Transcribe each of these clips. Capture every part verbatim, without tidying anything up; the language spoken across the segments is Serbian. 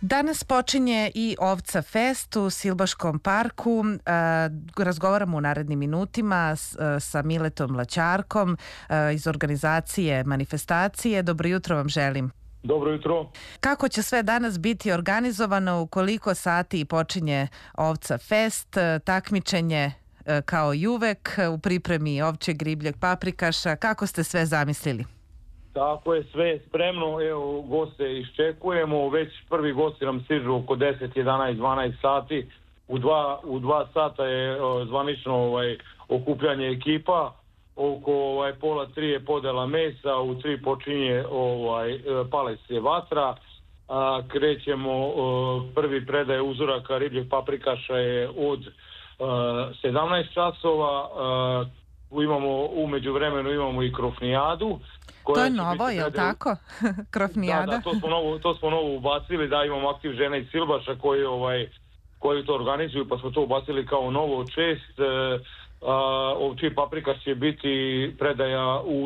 Danas počinje i Ovca Fest u Silbaškom parku. Razgovaramo u narednim minutima sa Miletom Laćarkom iz organizacije manifestacije. Dobro jutro vam želim. Dobro jutro. Kako će sve danas biti organizovano, u koliko sati počinje Ovca Fest, takmičenje kao i uvek u pripremi ovčjeg, ribljeg, paprikaša? Kako ste sve zamislili? Tako je, sve je spremno, evo, goste iščekujemo, već prvi gosti nam stižu oko deset, jedanaest, dvanaest sati, u dva, u dva sata je o, zvanično ovaj, okupljanje ekipa, oko ovaj, pola tri je podela mesa, u tri počinje ovaj, pale se vatra, a, krećemo, o, prvi predaje uzoraka ribljeg paprikaša je od a, sedamnaest časova, a, imamo, u međuvremenu imamo i krofnijadu. To je novo, je li tako? Krofnijada? Da, da, to smo novo, to smo novo ubacili, da imamo aktiv žena iz Silbaša koji, ovaj, koji to organizuju, pa smo to ubacili kao novo čest. E, ovčji paprikaš će biti predaja u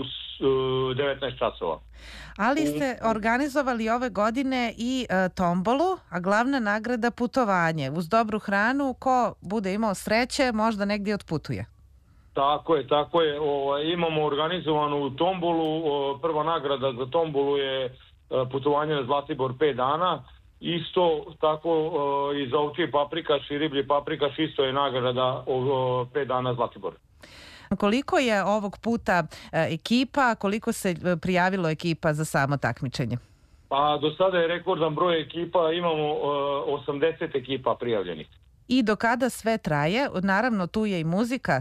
e, devetnaest časova. Ali ste organizovali ove godine i e, tombolu, a glavna nagrada putovanje. Uz dobru hranu, ko bude imao sreće, možda negdje otputuje. Tako je, tako je. O, imamo organizovanu tombolu. O, prva nagrada za tombolu je putovanje na Zlatibor pet dana. Isto tako o, i za ovčji paprikaš i riblji paprikaš isto je nagrada o, pet dana Zlatibor. Koliko je ovog puta e, ekipa, koliko se prijavilo ekipa za samo takmičenje? Pa do sada je rekordan broj ekipa, imamo o, osamdeset ekipa prijavljenih. I do kada sve traje? Naravno tu je i muzika.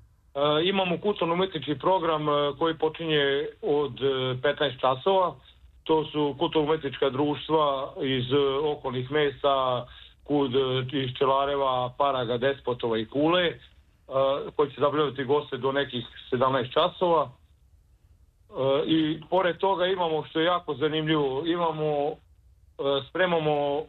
E, imamo kulturno-umetnički program e, koji počinje od e, petnaest časova. To su kulturno-umetnička društva iz e, okolnih mesta, kud e, iz Čelareva, Paraga, Despotova i Kule, e, koji će zabavljati goste do nekih sedamnaest časova. E, I pored toga imamo, što je jako zanimljivo, imamo, e, spremamo e,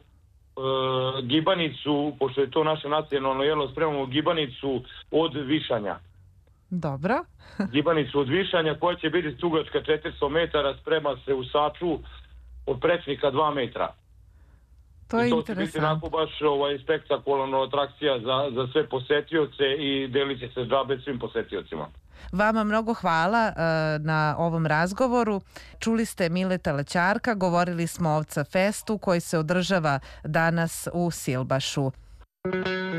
gibanicu, pošto je to naše nacionalno jelo, spremamo gibanicu od višanja. Dobro. Gibanicu od višanja koja će biti dugačka četiristo metara, sprema se u saču od prečnika dva metra. To je I to interesantno. će biti onako baš ovaj, spektakularna atrakcija za, za sve posetioce i delit će se džabe svim posetiocima. Vama mnogo hvala uh, na ovom razgovoru. Čuli ste Mileta Laćarka, govorili smo o Ovca Festu koji se održava danas u Silbašu.